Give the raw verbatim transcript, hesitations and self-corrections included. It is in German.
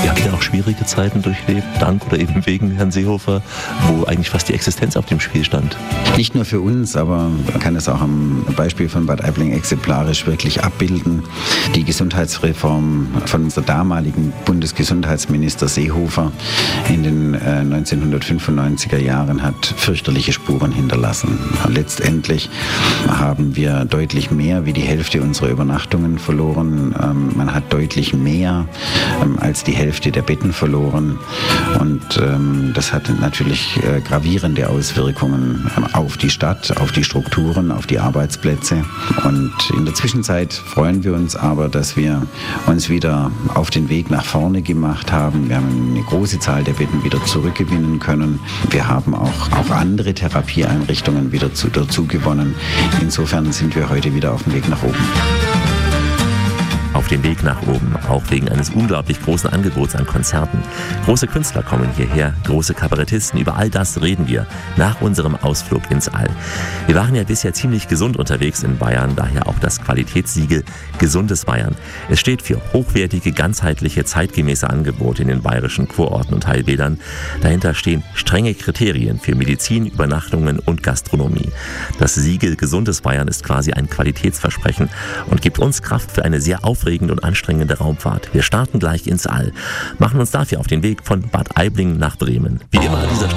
Ihr habt ja auch schwierige Zeiten durchlebt, dank oder eben wegen Herrn Seehofer, wo eigentlich fast die Existenz auf dem Spiel stand. Nicht nur für uns, aber man kann es auch am Beispiel von Bad Aibling exemplarisch wirklich abbilden. Die Gesundheitsreform von unserem damaligen Bundesgesundheitsminister Seehofer in den äh, neunzehnhundertfünfundneunziger Jahren hat fürchterliche Spuren hinterlassen. Letztendlich haben wir deutlich mehr wie die Hälfte unserer Übernachtungen verloren. Ähm, man hat deutlich mehr ähm, als die Hälfte der Betten verloren. Und ähm, das hat natürlich äh, gravierende Auswirkungen ähm, auf die Stadt, auf die Strukturen, auf die Arbeitsplätze. Und in der Zwischenzeit freuen wir uns aber, dass wir uns wieder auf den Weg nach vorne gemacht haben. Wir haben eine große Zahl der Betten wieder zurückgewinnen können. Wir haben auch, auch andere Therapieeinrichtungen wieder zu, dazu gewonnen. Insofern sind wir heute wieder auf dem Weg nach oben. Auf dem Weg nach oben, auch wegen eines unglaublich großen Angebots an Konzerten. Große Künstler kommen hierher, große Kabarettisten, über all das reden wir nach unserem Ausflug ins All. Wir waren ja bisher ziemlich gesund unterwegs in Bayern, daher auch das Qualitätssiegel Gesundes Bayern. Es steht für hochwertige, ganzheitliche, zeitgemäße Angebote in den bayerischen Kurorten und Heilbädern. Dahinter stehen strenge Kriterien für Medizin, Übernachtungen und Gastronomie. Das Siegel Gesundes Bayern ist quasi ein Qualitätsversprechen und gibt uns Kraft für eine sehr aufregende und anstrengende Raumfahrt. Wir starten gleich ins All, machen uns dafür auf den Weg von Bad Aibling nach Bremen. Wie immer an dieser